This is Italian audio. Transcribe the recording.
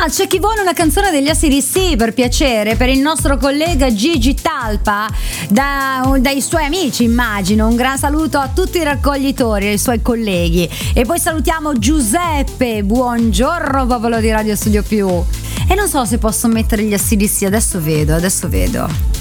Ah, c'è chi vuole una canzone degli AC/DC, per piacere, per il nostro collega Gigi Talpa, dai suoi amici, immagino. Un gran saluto a tutti i raccoglitori, ai suoi colleghi. E poi salutiamo Giuseppe. Buongiorno popolo di Radio Studio Più. E non so se posso mettere gli AC/DC, adesso vedo.